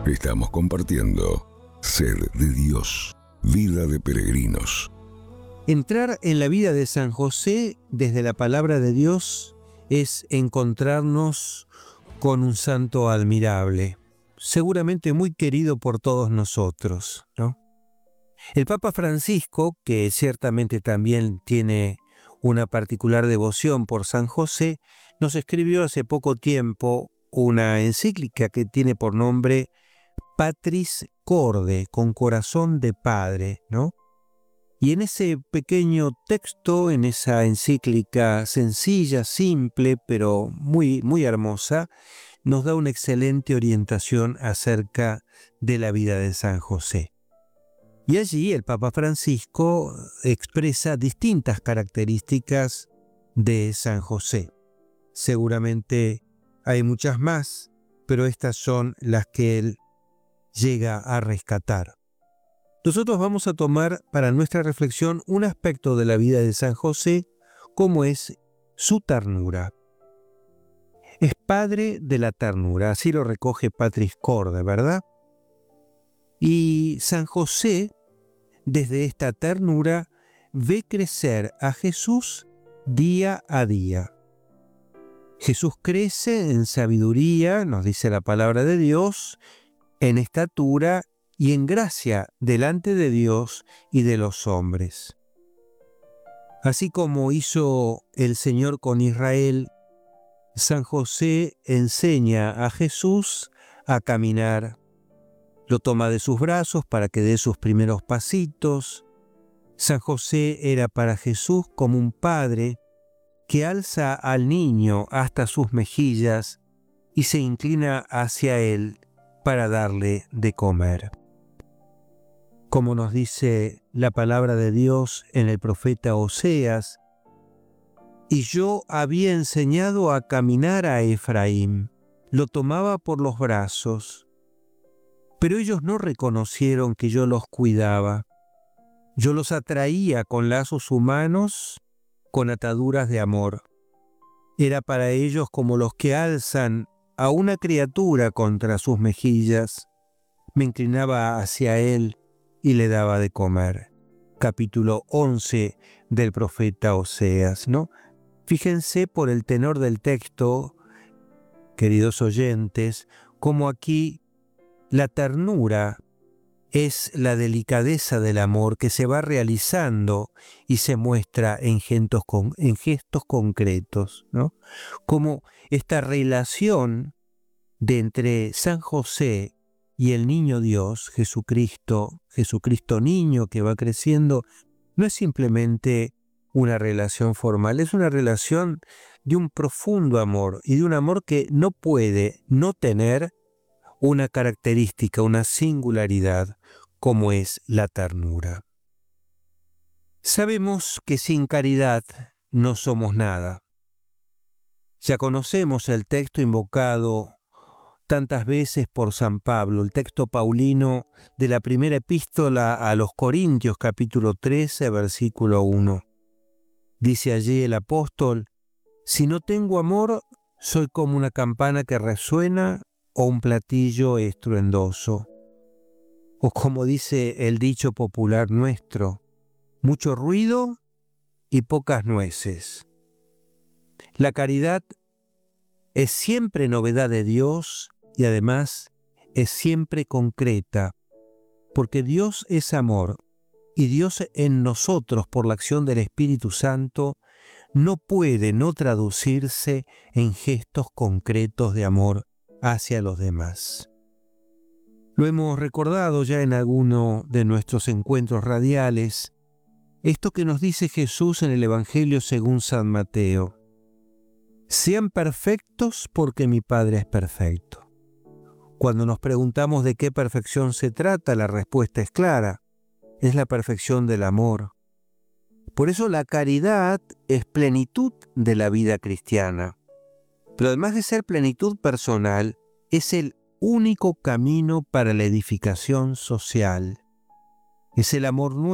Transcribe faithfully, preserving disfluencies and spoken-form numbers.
Estamos compartiendo Sed de Dios, vida de peregrinos. Entrar en la vida de San José desde la palabra de Dios es encontrarnos con un santo admirable, seguramente muy querido por todos nosotros, ¿no? El Papa Francisco, que ciertamente también tiene una particular devoción por San José, nos escribió hace poco tiempo una encíclica que tiene por nombre Patris Corde, con corazón de padre, ¿no? Y en ese pequeño texto, en esa encíclica sencilla, simple, pero muy, muy hermosa, nos da una excelente orientación acerca de la vida de San José. Y allí el Papa Francisco expresa distintas características de San José. Seguramente hay muchas más, pero estas son las que él llega a rescatar. Nosotros vamos a tomar para nuestra reflexión un aspecto de la vida de San José, como es su ternura. Es padre de la ternura, así lo recoge Patris Corde, ¿verdad? Y San José, desde esta ternura, ve crecer a Jesús día a día. Jesús crece en sabiduría, nos dice la palabra de Dios, en estatura y en gracia delante de Dios y de los hombres. Así como hizo el Señor con Israel, San José enseña a Jesús a caminar. Lo toma de sus brazos para que dé sus primeros pasitos. San José era para Jesús como un padre que alza al niño hasta sus mejillas y se inclina hacia él para darle de comer. Como nos dice la palabra de Dios en el profeta Oseas, y yo había enseñado a caminar a Efraín, lo tomaba por los brazos, pero ellos no reconocieron que yo los cuidaba. Yo los atraía con lazos humanos, con ataduras de amor. Era para ellos como los que alzan a una criatura contra sus mejillas. Me inclinaba hacia él y le daba de comer. Capítulo once del profeta Oseas, ¿no? Fíjense por el tenor del texto, queridos oyentes, cómo aquí la ternura es la delicadeza del amor que se va realizando y se muestra en gestos, con, en gestos concretos, ¿no? Como esta relación de entre San José y el niño Dios, Jesucristo, Jesucristo niño que va creciendo, no es simplemente una relación formal, es una relación de un profundo amor y de un amor que no puede no tener una característica, una singularidad, como es la ternura. Sabemos que sin caridad no somos nada. Ya conocemos el texto invocado tantas veces por San Pablo, el texto paulino de la primera epístola a los Corintios, capítulo trece, versículo uno. Dice allí el apóstol: si no tengo amor, soy como una campana que resuena o un platillo estruendoso. O como dice el dicho popular nuestro, mucho ruido y pocas nueces. La caridad es siempre novedad de Dios y además es siempre concreta, porque Dios es amor y Dios en nosotros por la acción del Espíritu Santo no puede no traducirse en gestos concretos de amor hacia los demás. Lo hemos recordado ya en alguno de nuestros encuentros radiales, esto que nos dice Jesús en el Evangelio según San Mateo: sean perfectos porque mi Padre es perfecto. Cuando nos preguntamos de qué perfección se trata, la respuesta es clara: es la perfección del amor. Por eso la caridad es plenitud de la vida cristiana. Pero además de ser plenitud personal, es el único camino para la edificación social. Es el amor nuevo.